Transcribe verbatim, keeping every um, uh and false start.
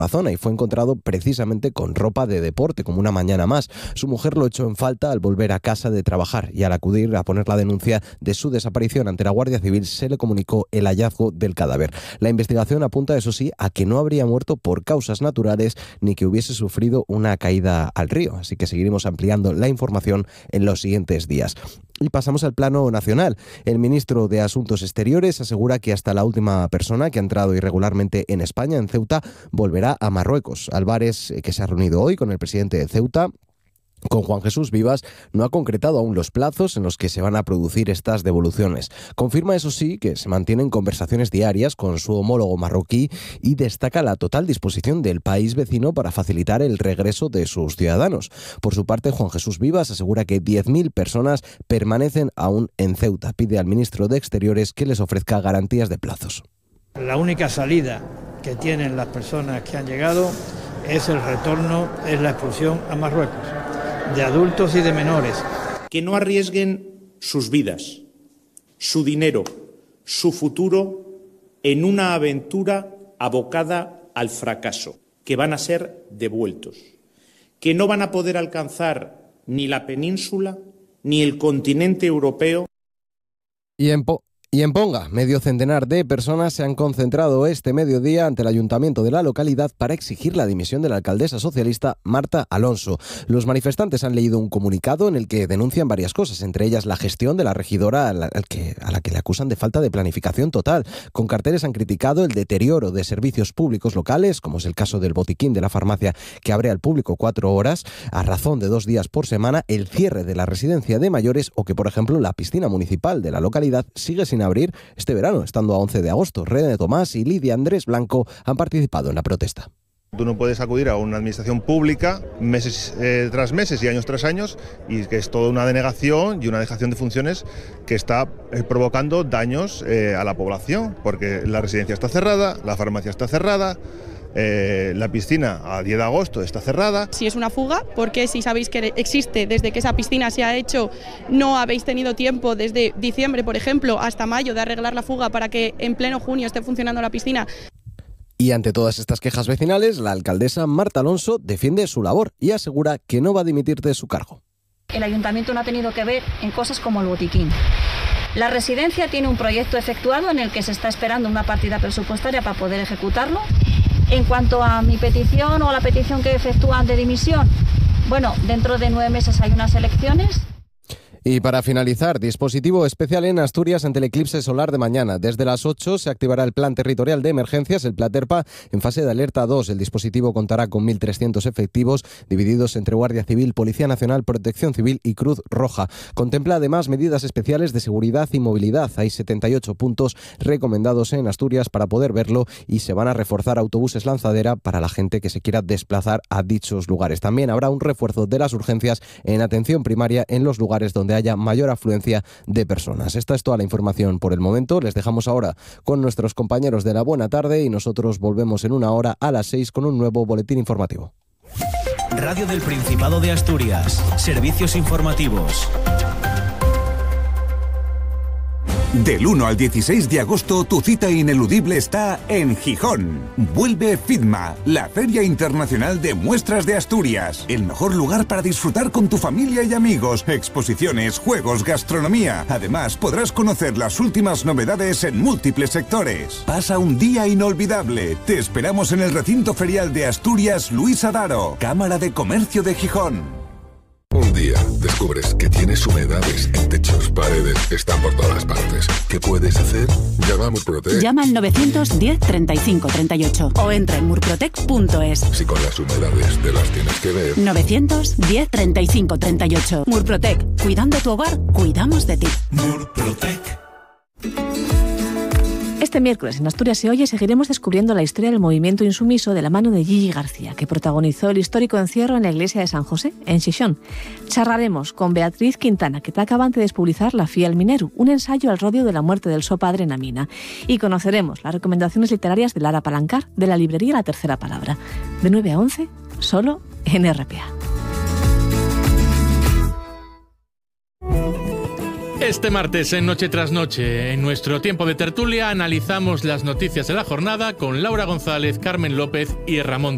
la zona y fue encontrado precisamente con ropa de deporte, como una mañana más. Su mujer lo echó en falta al volver a casa de trabajar y al acudir a poner la denuncia de su desaparición ante la Guardia Civil se le comunicó el hallazgo del cadáver. La investigación apunta, eso sí, a que no habría muerto por causas naturales ni que hubiese sufrido una caída al río, así que seguiremos ampliando la información en los siguientes días. Y pasamos al plano nacional. El ministro de Asuntos Exteriores asegura que hasta la última persona que ha entrado irregularmente en España, en Ceuta, volverá a Marruecos. Álvarez, que se ha reunido hoy con el presidente de Ceuta, con Juan Jesús Vivas, no ha concretado aún los plazos en los que se van a producir estas devoluciones. Confirma, eso sí, que se mantienen conversaciones diarias con su homólogo marroquí y destaca la total disposición del país vecino para facilitar el regreso de sus ciudadanos. Por su parte, Juan Jesús Vivas asegura que diez mil personas permanecen aún en Ceuta. Pide al ministro de Exteriores que les ofrezca garantías de plazos. La única salida que tienen las personas que han llegado es el retorno, es la expulsión a Marruecos, de adultos y de menores. Que no arriesguen sus vidas, su dinero, su futuro en una aventura abocada al fracaso, que van a ser devueltos, que no van a poder alcanzar ni la península ni el continente europeo. Y en po- Y en Ponga, medio centenar de personas se han concentrado este mediodía ante el ayuntamiento de la localidad para exigir la dimisión de la alcaldesa socialista Marta Alonso. Los manifestantes han leído un comunicado en el que denuncian varias cosas, entre ellas la gestión de la regidora a la, al que, a la que le acusan de falta de planificación total. Con carteles han criticado el deterioro de servicios públicos locales, como es el caso del botiquín de la farmacia que abre al público cuatro horas a razón de dos días por semana, el cierre de la residencia de mayores o que, por ejemplo, la piscina municipal de la localidad sigue sin abrir este verano, estando a once de agosto. René Tomás y Lidia Andrés Blanco han participado en la protesta. Tú no puedes acudir a una administración pública meses eh, tras meses y años tras años, y que es toda una denegación y una dejación de funciones que está eh, provocando daños eh, a la población, porque la residencia está cerrada, la farmacia está cerrada, Eh, la piscina a diez de agosto está cerrada. Si es una fuga, porque si sabéis que existe desde que esa piscina se ha hecho, no habéis tenido tiempo desde diciembre, por ejemplo, hasta mayo de arreglar la fuga para que en pleno junio esté funcionando la piscina. Y ante todas estas quejas vecinales, la alcaldesa Marta Alonso defiende su labor y asegura que no va a dimitir de su cargo. El ayuntamiento no ha tenido que ver en cosas como el botiquín. La residencia tiene un proyecto efectuado en el que se está esperando una partida presupuestaria para poder ejecutarlo. En cuanto a mi petición o a la petición que efectúan de dimisión, bueno, dentro de nueve meses hay unas elecciones. Y para finalizar, dispositivo especial en Asturias ante el eclipse solar de mañana. Desde las ocho se activará el Plan Territorial de Emergencias, el Platerpa, en fase de alerta dos. El dispositivo contará con mil trescientos efectivos divididos entre Guardia Civil, Policía Nacional, Protección Civil y Cruz Roja. Contempla además medidas especiales de seguridad y movilidad. Hay setenta y ocho puntos recomendados en Asturias para poder verlo y se van a reforzar autobuses lanzadera para la gente que se quiera desplazar a dichos lugares. También habrá un refuerzo de las urgencias en atención primaria en los lugares donde haya mayor afluencia de personas. Esta es toda la información por el momento. Les dejamos ahora con nuestros compañeros de la Buena Tarde y nosotros volvemos en una hora a las seis con un nuevo boletín informativo. Radio del Principado de Asturias. Servicios informativos. Del uno al dieciséis de agosto, tu cita ineludible está en Gijón. Vuelve FIDMA, la Feria Internacional de Muestras de Asturias. El mejor lugar para disfrutar con tu familia y amigos. Exposiciones, juegos, gastronomía. Además, podrás conocer las últimas novedades en múltiples sectores. Pasa un día inolvidable. Te esperamos en el recinto ferial de Asturias Luis Adaro, Cámara de Comercio de Gijón. Un día descubres que tienes humedades en techos, paredes, están por todas partes. ¿Qué puedes hacer? Llama a Murprotec. Llama al novecientos diez treinta y cinco treinta y ocho o entra en murprotec punto es. Si con las humedades te las tienes que ver. novecientos diez treinta y cinco treinta y ocho. Murprotec. Cuidando tu hogar, cuidamos de ti. Murprotec. Este miércoles en Asturias se oye seguiremos descubriendo la historia del movimiento insumiso de la mano de Gigi García, que protagonizó el histórico encierro en la iglesia de San José, en Xixón. Charlaremos con Beatriz Quintana, que está acabante de despublicar La Fía al Mineru, un ensayo al rodio de la muerte del so padre na mina. Y conoceremos las recomendaciones literarias de Lara Palancar, de la librería La Tercera Palabra. De nueve a once, solo en R P A. Este martes en Noche tras Noche, en nuestro tiempo de tertulia, analizamos las noticias de la jornada con Laura González, Carmen López y Ramón